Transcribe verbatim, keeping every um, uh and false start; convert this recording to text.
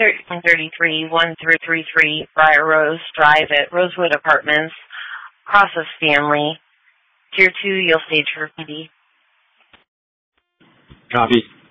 thirteen thirty-three, one three three three Briar Rose Drive at Rosewood Apartments, Cross's family. Tier two, you'll stage for P D. Copy.